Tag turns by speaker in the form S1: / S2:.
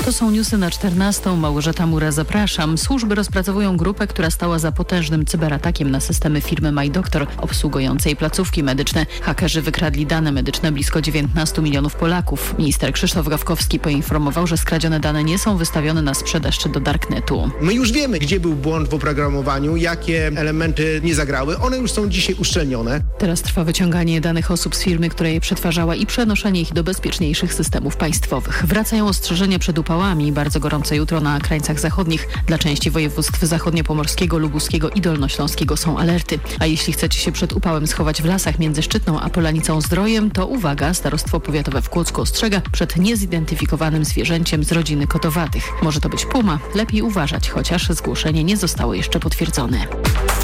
S1: To są newsy na 14. Małgorzata Mura, zapraszam. Służby rozpracowują grupę, która stała za potężnym cyberatakiem na systemy firmy MyDoktor obsługującej placówki medyczne. Hakerzy wykradli dane medyczne blisko 19 milionów Polaków. Minister Krzysztof Gawkowski poinformował, że skradzione dane nie są wystawione na sprzedaż czy do darknetu.
S2: My już wiemy, gdzie był błąd w oprogramowaniu, jakie elementy nie zagrały. One już są dzisiaj uszczelnione.
S1: Teraz trwa wyciąganie danych osób z firmy, która je przetwarzała i przenoszenie ich do bezpieczniejszych systemów państwowych. Wracają ostrzeżenia przed upałami. Bardzo gorące jutro na krańcach zachodnich. Dla części województw zachodniopomorskiego, lubuskiego i dolnośląskiego są alerty. A jeśli chcecie się przed upałem schować w lasach między Szczytną a Polanicą-Zdrojem, to uwaga, starostwo powiatowe w Kłodzku ostrzega przed niezidentyfikowanym zwierzęciem z rodziny kotowatych. Może to być puma. Lepiej uważać, chociaż zgłoszenie nie zostało jeszcze potwierdzone.